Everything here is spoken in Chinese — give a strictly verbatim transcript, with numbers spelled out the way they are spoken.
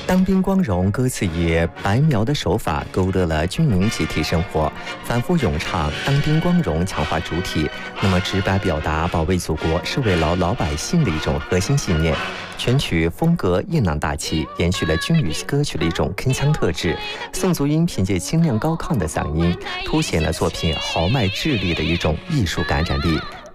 当兵光荣歌词以白描的手法勾勒了军营集体生活，反复咏唱当兵光荣，强化主体，那么直白表达保卫祖国是为了老百姓的一种核心信念。全曲风格硬朗大气，延续了军旅歌曲的一种铿锵特质。宋祖英凭借清亮高亢的嗓音，凸显了作品豪迈智力的一种艺术感染力。